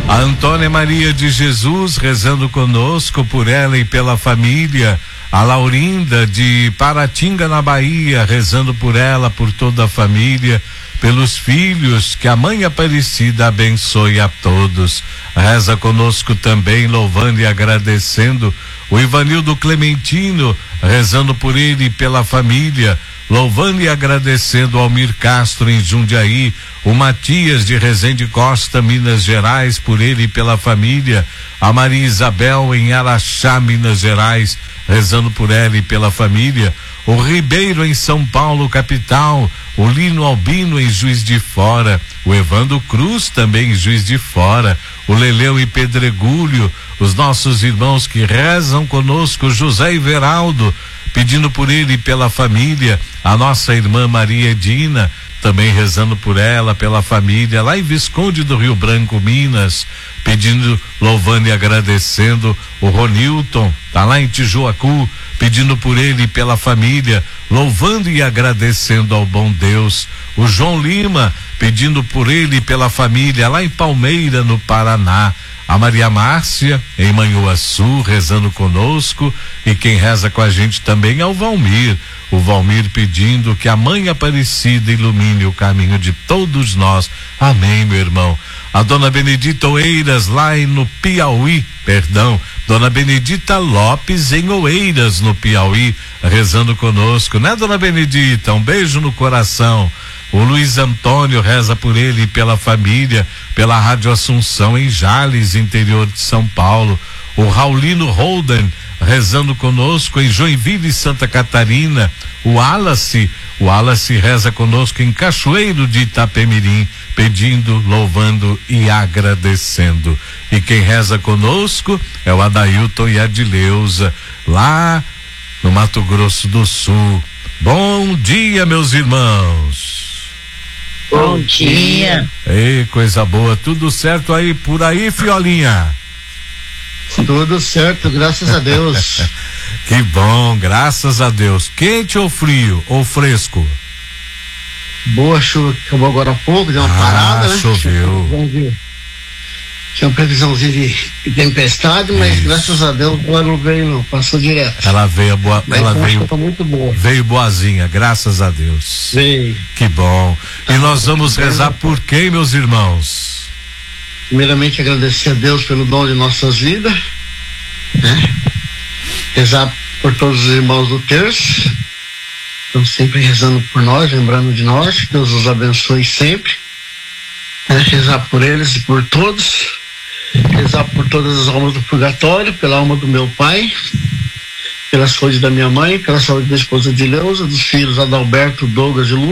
A Antônia Maria de Jesus rezando conosco, por ela e pela família. A Laurinda de Paratinga, na Bahia, rezando por ela, por toda a família, pelos filhos, que a Mãe Aparecida abençoe a todos. Reza conosco também, louvando e agradecendo, o Ivanildo Clementino, rezando por ele e pela família, louvando e agradecendo ao Almir Castro em Jundiaí, o Matias de Resende Costa, Minas Gerais, por ele e pela família, a Maria Isabel em Araxá, Minas Gerais, rezando por ela e pela família, o Ribeiro em São Paulo, capital, o Lino Albino em Juiz de Fora, o Evandro Cruz também em Juiz de Fora, o Leleu e Pedregulho, os nossos irmãos que rezam conosco, José Everaldo, pedindo por ele e pela família, a nossa irmã Maria Edina, também rezando por ela, pela família, lá em Visconde do Rio Branco, Minas, pedindo, louvando e agradecendo, o Ronilton, tá lá em Tijuacu, pedindo por ele e pela família, louvando e agradecendo ao bom Deus, o João Lima, pedindo por ele e pela família, lá em Palmeira, no Paraná, a Maria Márcia, em Manhuaçu, rezando conosco, e quem reza com a gente também é o Valmir pedindo que a Mãe Aparecida ilumine o caminho de todos nós. Amém, meu irmão. A Dona Benedita Oeiras, lá no Piauí, Dona Benedita Lopes em Oeiras, no Piauí, rezando conosco, né, Dona Benedita? Um beijo no coração. O Luiz Antônio reza por ele e pela família, pela Rádio Assunção em Jales, interior de São Paulo. O Raulino Holden rezando conosco em Joinville, Santa Catarina. O Wallace reza conosco em Cachoeiro de Itapemirim, pedindo, louvando e agradecendo. E quem reza conosco é o Adailton e a Adileuza, lá no Mato Grosso do Sul. Bom dia, meus irmãos. Bom dia. Ei, coisa boa, tudo certo aí por aí, Fiolinha? Tudo certo, graças a Deus. Que bom, graças a Deus. Quente ou frio ou fresco? Boa chuva que acabou agora há pouco, deu uma parada, né? Choveu. Tinha uma previsãozinha de tempestade, mas isso, graças a Deus ela não veio, não, passou direto. Ela veio boa, ela veio muito boa. Veio boazinha, graças a Deus. Veio. Que bom. E nós vamos rezar por quem, meus irmãos? Primeiramente agradecer a Deus pelo dom de nossas vidas, né? Rezar por todos os irmãos do terço, estão sempre rezando por nós, lembrando de nós, que Deus os abençoe sempre, né? Rezar por eles e por todos, rezar por todas as almas do purgatório, pela alma do meu pai, pela saúde da minha mãe, pela saúde da esposa de Leusa, dos filhos Adalberto, Douglas e Lu.